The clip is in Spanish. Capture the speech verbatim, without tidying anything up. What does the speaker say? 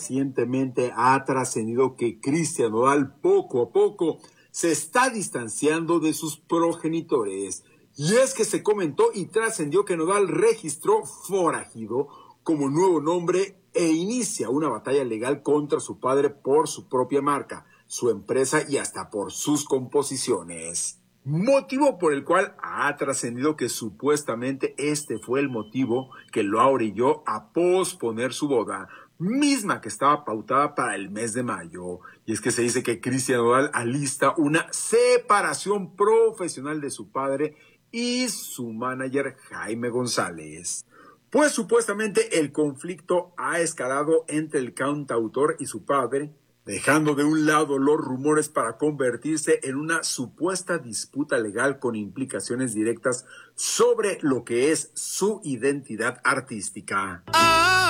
recientemente ha trascendido que Cristian Nodal poco a poco se está distanciando de sus progenitores. Y es que se comentó y trascendió que Nodal registró Forajido como nuevo nombre e inicia una batalla legal contra su padre por su propia marca, su empresa y hasta por sus composiciones. Motivo por el cual ha trascendido que supuestamente este fue el motivo que lo orilló a posponer su boda, misma que estaba pautada para el mes de mayo. Y es que se dice que Cristian Nodal alista una separación profesional de su padre y su manager Jaime González. Pues supuestamente el conflicto ha escalado entre el cantautor y su padre, dejando de un lado los rumores para convertirse en una supuesta disputa legal con implicaciones directas sobre lo que es su identidad artística. ¡Ah!